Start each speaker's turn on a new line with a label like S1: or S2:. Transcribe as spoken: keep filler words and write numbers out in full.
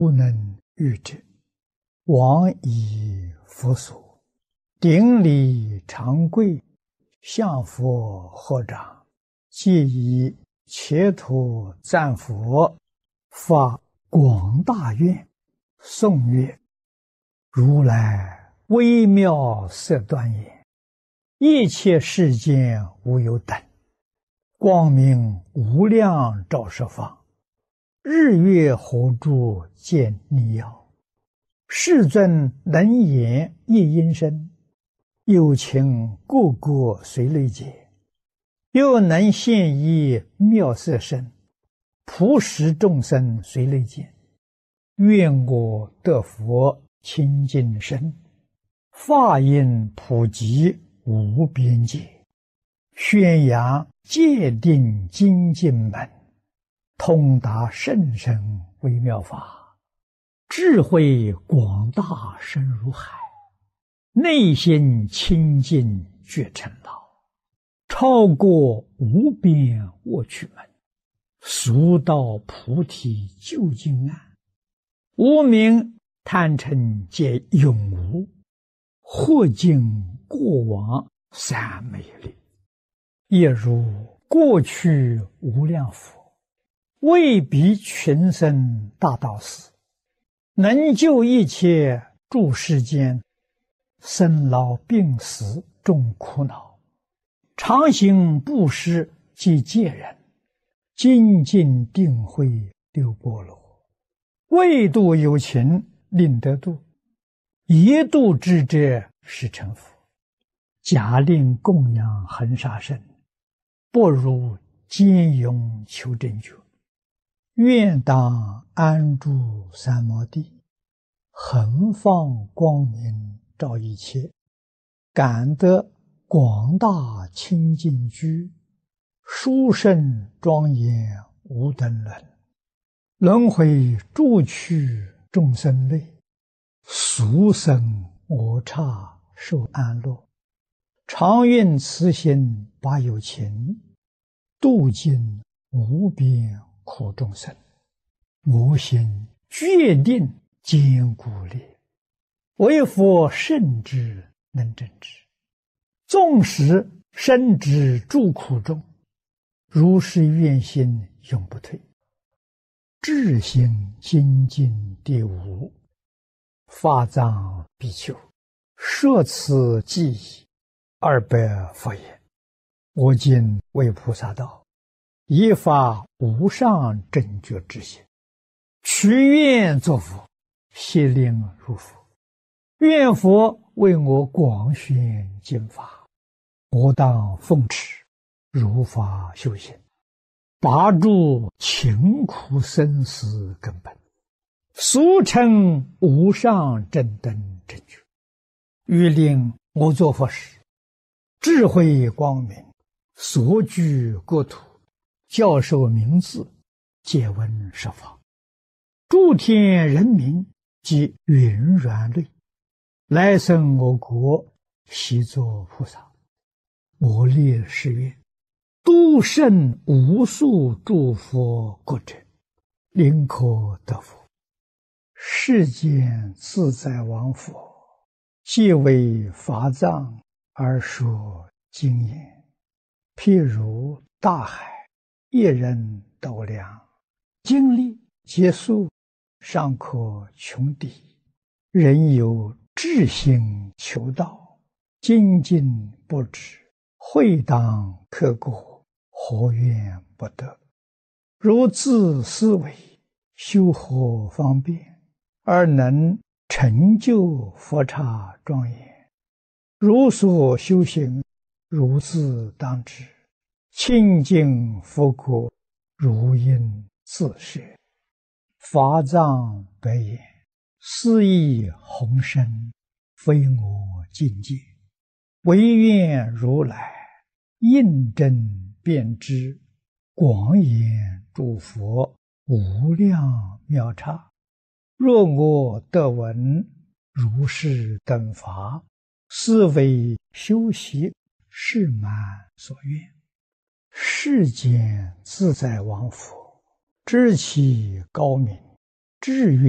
S1: 不能喻之。往以佛所，顶礼长跪，向佛合掌，即以切土赞佛，发广大愿，颂曰：如来微妙色端严，一切世间无有等，光明无量照十方，日月火柱见逆耀，世尊能言一音声，有情个个随类解，又能现一妙色身，普使众生随类见。愿我得佛清净身，法音普及无边界，宣扬戒定精进门，通达甚深微妙法，智慧广大深如海，内心清净觉成道，超过无边卧趣门，速到菩提究竟岸。无明贪嗔皆永无，或尽过往三昧力，也如过去无量佛，为彼群生大道士，能救一切诸世间生老病死众苦恼，常行布施及戒人，精进定慧六波罗，为度有情令得度，一度之者是成佛。假令供养恒沙身，不如坚勇求真觉。愿当安住三摩地，恒放光明照一切，感得广大清净居，殊胜庄严无等伦。轮回诸趣众生类，俗生我刹受安乐。常愿慈心把有情，度尽无边苦众生。我心决定坚固力，为佛圣之能证之。纵使身之诸苦中，如是愿心永不退。智行精进第五，法藏比丘，摄此记忆二百佛言：我今为菩萨道，以发无上正觉之心，许愿作佛，悉令入佛。愿佛为我广宣经法，我当奉持，如法修行，拔除勤苦生死根本，俗称无上正等正觉。欲令我作佛时，智慧光明，所居国土，教授名字，皆闻十方。诸天人民及云软类，来生我国，悉作菩萨。我立誓愿，度胜无数诸佛国者，临可得佛。世间自在王佛，既为法藏而说经言，譬如大海，一人斗量，经历结束，尚可穷底。人有志心求道，精进不止，会当刻过，何怨不得？如自思维，修何方便，而能成就佛刹庄严？如所修行，如自当知，清净佛国，如应自摄。法藏白言：斯亦宏深，非我境界，唯愿如来印证遍知，广演诸佛无量妙刹。若我得闻如是等法，是为修习是满所愿。世间自在王佛，知其高明，志愿